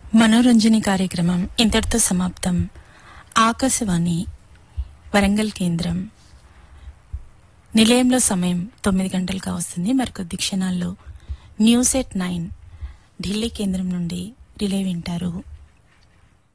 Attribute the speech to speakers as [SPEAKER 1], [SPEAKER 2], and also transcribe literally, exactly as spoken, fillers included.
[SPEAKER 1] మనోరంజని కార్యక్రమం ఇంతటితో సమాప్తం. ఆకాశవాణి వరంగల్ కేంద్రం నిలయంలో సమయం తొమ్మిది గంటలుగా వస్తుంది. మరికొద్ది క్షణాల్లో న్యూస్ ఎట్ నైన్ ఢిల్లీ కేంద్రం నుండి రిలే వింటారు.